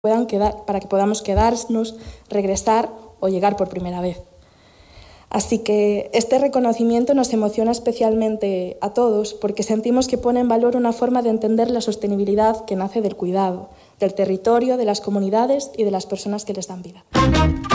para que podamos quedarnos, regresar o llegar por primera vez. Así que este reconocimiento nos emociona especialmente a todos porque sentimos que pone en valor una forma de entender la sostenibilidad que nace del cuidado, del territorio, de las comunidades y de las personas que les dan vida.